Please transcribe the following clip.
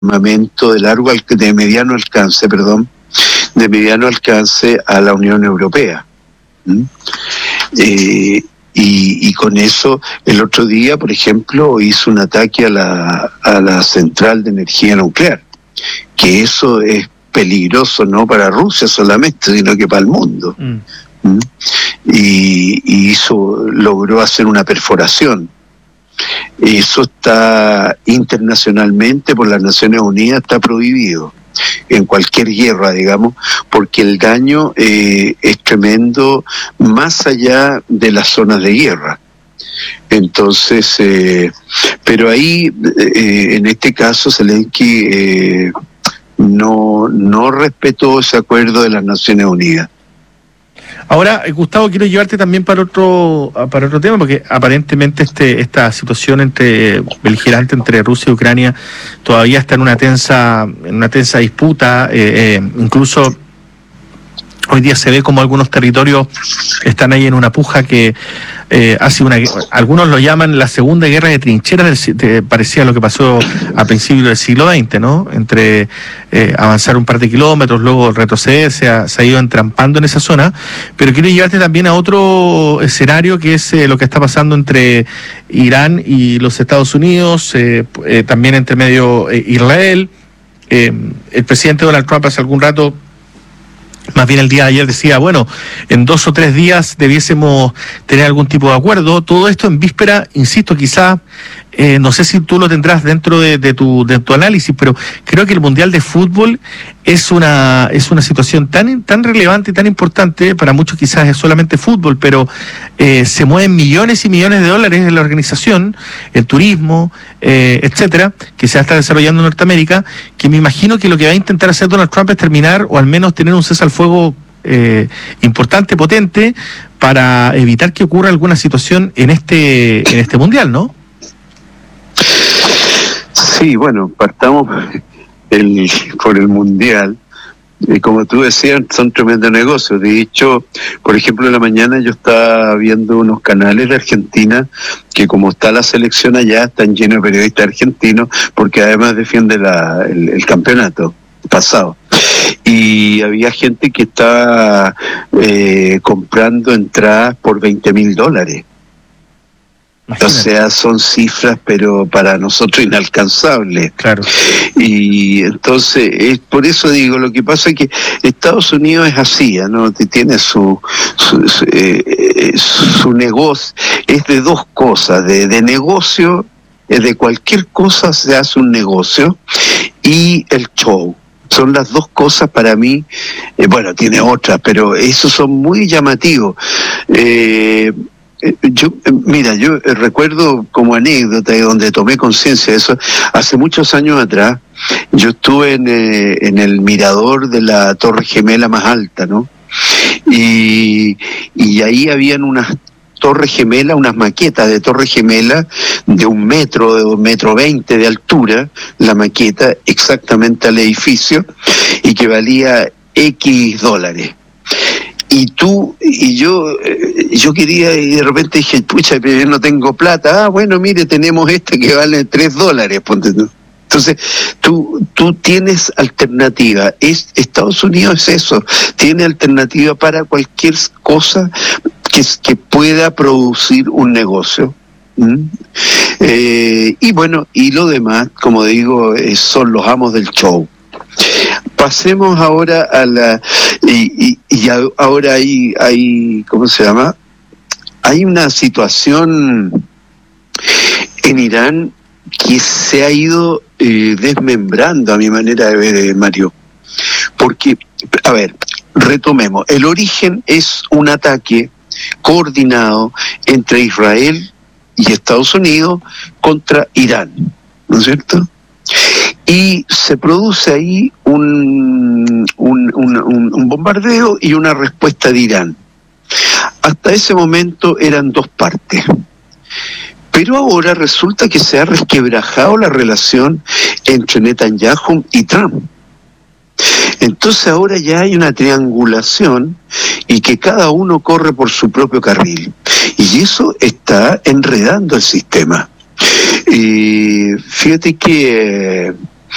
armamento de mediano alcance, a la Unión Europea. Y con eso, el otro día, por ejemplo, hizo un ataque a la central de energía nuclear, que eso es peligroso no para Rusia solamente, sino que para el mundo. Y logró hacer una perforación. Eso está internacionalmente por las Naciones Unidas, está prohibido en cualquier guerra, digamos, porque el daño es tremendo más allá de las zonas de guerra. Entonces, pero ahí, en este caso, Zelensky no respetó ese acuerdo de las Naciones Unidas. Ahora, Gustavo, quiero llevarte también para otro tema, porque aparentemente esta situación beligerante entre Rusia y Ucrania todavía está en una tensa disputa. Incluso hoy día se ve como algunos territorios están ahí en una puja que algunos lo llaman la segunda guerra de trincheras, parecía lo que pasó a principios del siglo XX, ¿no? Entre avanzar un par de kilómetros, luego retroceder, se ha ido entrampando en esa zona. Pero quiero llevarte también a otro escenario, que es lo que está pasando entre Irán y los Estados Unidos, también entre medio Israel. El presidente Donald Trump hace algún rato, más bien el día de ayer, decía, bueno, en 2 o 3 días debiésemos tener algún tipo de acuerdo. Todo esto en víspera, insisto, quizá, no sé si tú lo tendrás dentro de tu análisis, pero creo que el Mundial de Fútbol es una situación tan relevante y tan importante. Para muchos quizás es solamente fútbol, pero se mueven millones y millones de dólares en la organización, el turismo, etcétera, que se está desarrollando en Norteamérica, que me imagino que lo que va a intentar hacer Donald Trump es terminar, o al menos tener un cese al fuego importante, potente, para evitar que ocurra alguna situación en este Mundial, ¿no? Sí, bueno, partamos por el Mundial. Como tú decías, son tremendos negocios. De hecho, por ejemplo, en la mañana yo estaba viendo unos canales de Argentina que, como está la selección allá, están llenos de periodistas argentinos, porque además defiende el campeonato pasado. Y había gente que estaba comprando entradas por $20,000. Imagínate. O sea, son cifras, pero para nosotros inalcanzables. Claro. Y entonces, por eso digo, lo que pasa es que Estados Unidos es así, ¿no? Tiene su negocio, es de dos cosas, de negocio, de cualquier cosa se hace un negocio, y el show. Son las dos cosas para mí, tiene otras, pero esos son muy llamativos. Yo recuerdo como anécdota, donde tomé conciencia de eso, hace muchos años atrás. Yo estuve en el mirador de la Torre Gemela más alta, ¿no? Y ahí habían unas torres gemelas, unas maquetas de torre gemela de 1 metro, de 1,20 m de altura, la maqueta exactamente al edificio, y que valía X dólares. Y yo quería, y de repente dije, pucha, pero yo no tengo plata. Bueno, mire, tenemos este que vale $3, ponte tú. Entonces, tú tienes alternativa. Estados Unidos es eso, tiene alternativa para cualquier cosa que pueda producir un negocio. Y lo demás, como digo, son los amos del show. Pasemos ahora a ahora hay ¿cómo se llama? Hay una situación en Irán que se ha ido desmembrando, a mi manera de ver, Mario. Porque, a ver, retomemos. El origen es un ataque coordinado entre Israel y Estados Unidos contra Irán, ¿no es cierto? Y se produce ahí un bombardeo y una respuesta de Irán. Hasta ese momento eran dos partes. Pero ahora resulta que se ha resquebrajado la relación entre Netanyahu y Trump. Entonces ahora ya hay una triangulación y que cada uno corre por su propio carril. Y eso está enredando el sistema. Fíjate que